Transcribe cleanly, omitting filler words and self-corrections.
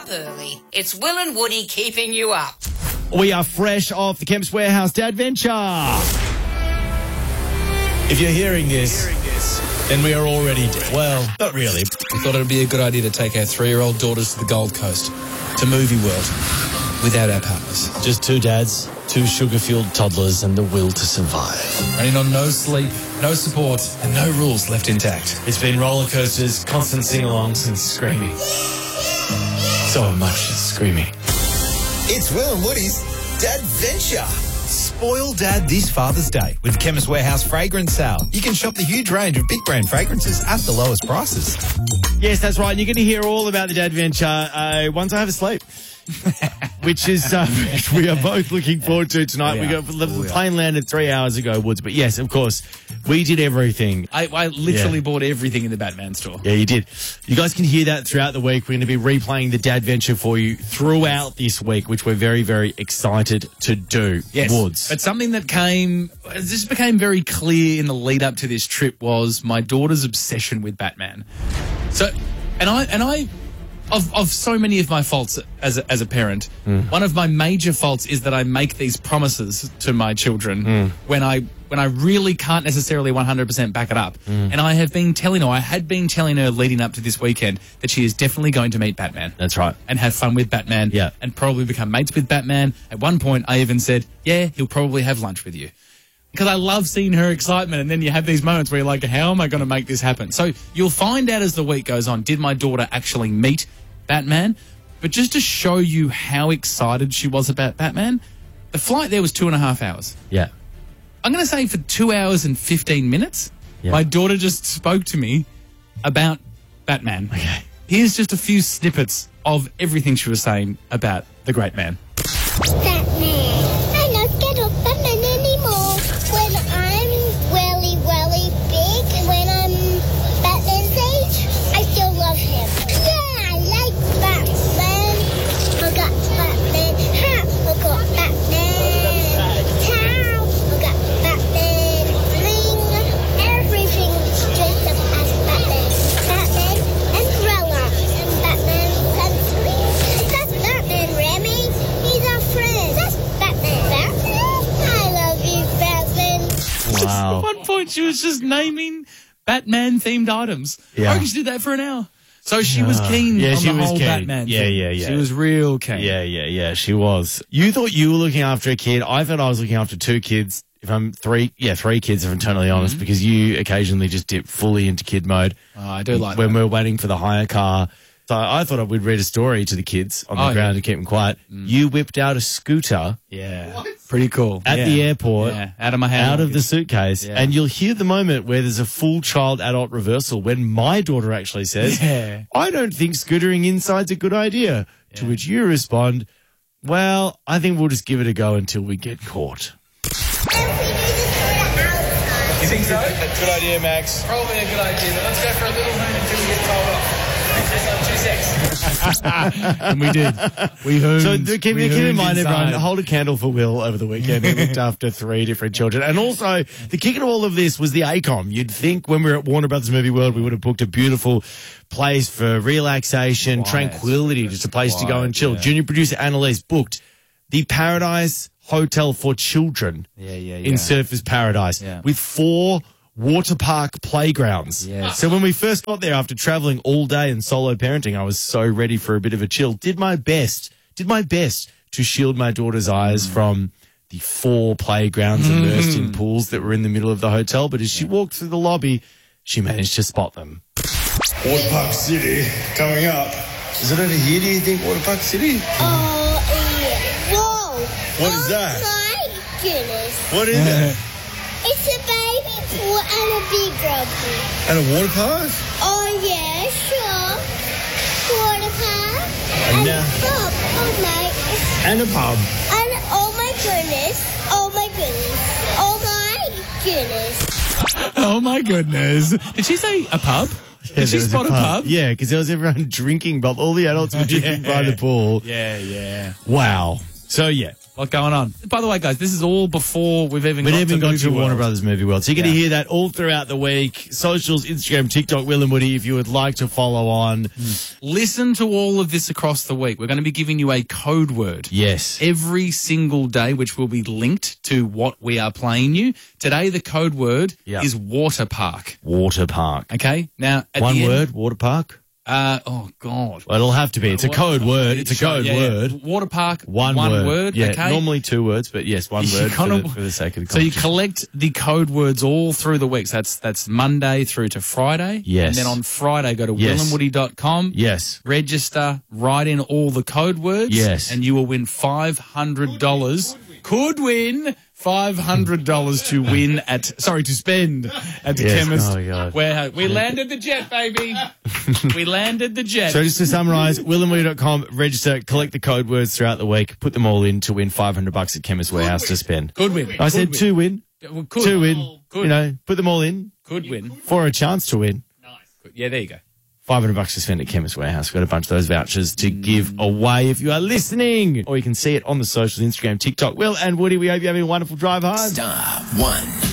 early. It's Will and Woody keeping you up. We are fresh off the Chemist Warehouse Dadventure. If you're hearing this, then we are already dead. Well, not really. We thought it would be a good idea to take our 3-year-old daughters to the Gold Coast, to Movie World, without our partners. Just two dads, two sugar-fueled toddlers, and the will to survive. Running on no sleep, no support, and no rules left intact. It's been roller coasters, constant sing-alongs, and screaming. So much screaming. It's Will and Woody's Dadventure. Spoil Dad this Father's Day with Chemist Warehouse Fragrance Sale. You can shop the huge range of big brand fragrances at the lowest prices. Yes, that's right. And you're going to hear all about the Dadventure once I have a sleep. Which is which we are both looking forward to tonight. We got the plane landed 3 hours ago, Woods. But yes, of course, we did everything. I literally bought everything in the Batman store. Yeah, you did. You guys can hear that throughout the week. We're going to be replaying the Dadventure for you throughout this week, which we're very, very excited to do. Yes, Woods. but something that became very clear in the lead up to this trip was my daughter's obsession with Batman. So, Of so many of my faults as a parent, one of my major faults is that I make these promises to my children when I really can't necessarily 100% back it up. And I had been telling her leading up to this weekend that she is definitely going to meet Batman. That's right. And have fun with Batman. Yeah. And probably become mates with Batman. At one point, I even said, yeah, he'll probably have lunch with you. Because I love seeing her excitement, and then you have these moments where you're like, how am I going to make this happen? So you'll find out as the week goes on, did my daughter actually meet Batman? But just to show you how excited she was about Batman, the flight there was 2.5 hours. Yeah. I'm going to say for 2 hours and 15 minutes, my daughter just spoke to me about Batman. Okay. Here's just a few snippets of everything she was saying about the great man. Batman. I'm not scared of Batman anymore. When I'm really, really big, when I'm Batman's age, I still love him. Yeah, I like Batman. I got Batman hat. I got Batman towel. I got Batman ring. Everything is dressed up as Batman. Batman umbrella. And Batman pencil. That's Batman, Remy. He's our friend. That's Batman. Batman? I love you, Batman. Wow. At one point, she was just naming Batman-themed items. Yeah. I reckon she did that for an hour. So she was keen on she the was whole keen. Batman Yeah, thing. yeah, yeah. She was real keen. Yeah, she was. You thought you were looking after a kid. I thought I was looking after two kids. Three kids, if I'm totally honest, because you occasionally just dip fully into kid mode. Oh, I do like when that. we're waiting for the hire car. So I thought I would read a story to the kids on the ground to keep them quiet. You whipped out a scooter Yeah. Pretty cool. at the airport, Out of my hand. out of the suitcase, Yeah. and you'll hear the moment where there's a full child-adult reversal when my daughter actually says, Yeah. I don't think scootering inside's a good idea. To which you respond, well, I think we'll just give it a go until we get caught. You think so? Good idea, Max. Probably a good idea, but let's go for a little moon until we get told off. Just on 2 secs. And we did. We hooned. So keep in mind, everyone, hold a candle for Will over the weekend. He looked after 3 different children. And also, the kick of all of this was the ACOM. You'd think when we were at Warner Brothers Movie World, we would have booked a beautiful place for relaxation, tranquility, just a place to go and chill. Yeah. Junior producer Annalise booked the Paradise Hotel for Children in Surfers Paradise with 4 water park playgrounds. Yes. So when we first got there after traveling all day and solo parenting, I was so ready for a bit of a chill. Did my best to shield my daughter's eyes from the 4 playgrounds immersed in pools that were in the middle of the hotel. But as she walked through the lobby, she managed to spot them. Water Park City coming up. Is it over here, do you think, Water Park City? Oh, yeah. Whoa. What is that? My goodness. What is it? It's a baby pool and a big pool. At a water park? Oh, yeah, sure. Water park. And a now- pub. Oh, my. And a pub. And oh, my goodness. Oh, my goodness. Oh, my goodness. Oh, my goodness. Did she say a pub? Did she there was spot a pub? Yeah, because there was everyone drinking, but all the adults were drinking by the pool. Yeah. Wow. So, yeah. A lot going on. By the way, guys, this is all before we've even We got haven't to got Movie to Warner World. Brothers Movie World. So you're going to Yeah. hear that all throughout the week. Socials, Instagram, TikTok, Will and Woody, if you would like to follow on. Listen to all of this across the week. We're going to be giving you a code word. Yes. Every single day, which will be linked to what we are playing you. Today, the code word Yeah. is water park. Water park. Okay? Now, at One the end- word, water park? oh, God. Well, it'll have to be. It's a code word. It's a code Yeah, yeah. word. Water park, One word. Yeah, okay? normally 2 words, but yes, one You word kinda- for the sake of the So you competition. collect the code words all through the week. So that's Monday through to Friday. Yes. And then on Friday, go to Yes. willandwoody.com. Yes. Register, write in all the code words. Yes. And you will win $500. Could win $500 to win to spend at the Yes. Chemist Oh, God. Warehouse. We landed the jet, baby. We landed the jet. So just to summarise, willandwoody.com, register, collect the code words throughout the week, put them all in to win $500 at Chemist Warehouse to spend. Could win. I said Could 2 win. Well, could. 2 win. Could. You know, put them all in Could win. for a chance to win. Yeah, there you go. $500 to spend at Chemist Warehouse. We've got a bunch of those vouchers to give away if you are listening. Or you can see it on the socials, Instagram, TikTok. Will and Woody, we hope you're having a wonderful drive home. Star 1.